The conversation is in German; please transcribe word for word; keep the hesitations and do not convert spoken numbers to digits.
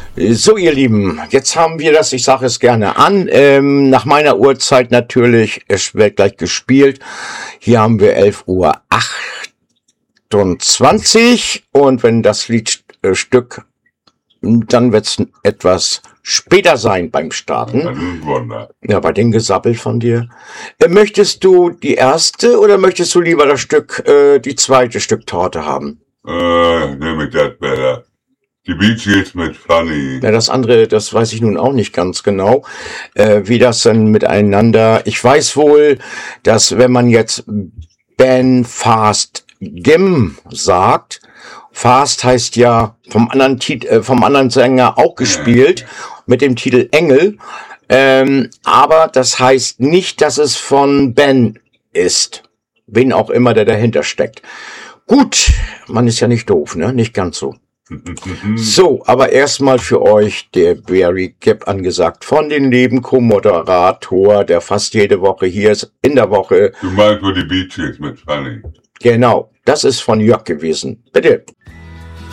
So, ihr Lieben, jetzt haben wir das, ich sage es gerne an, ähm, nach meiner Uhrzeit natürlich, es wird gleich gespielt. Hier haben wir elf Uhr achtundzwanzig und wenn das Liedstück, dann wird es etwas später sein beim Starten. Das ist ein Wunder. Ja, bei dem Gesabbel von dir. Äh, möchtest du die erste oder möchtest du lieber das Stück, äh, die zweite Stück Torte haben? Äh, nehme ich das besser. Die Bee Gees mit Funny. Ja, das andere, das weiß ich nun auch nicht ganz genau, äh, wie das denn miteinander. Ich weiß wohl, dass wenn man jetzt Ben Fast Gim sagt, Fast heißt ja vom anderen Tit äh, vom anderen Sänger auch gespielt, mit dem Titel Engel, ähm, aber das heißt nicht, dass es von Ben ist, wen auch immer der dahinter steckt. Gut, man ist ja nicht doof, ne? Nicht ganz so. So, aber erstmal für euch der Barry Gibb angesagt von den lieben Co-Moderator, der fast jede Woche hier ist, in der Woche. Du meinst wohl die Bee Gees mit Funny. Genau, das ist von Jörg gewesen. Bitte.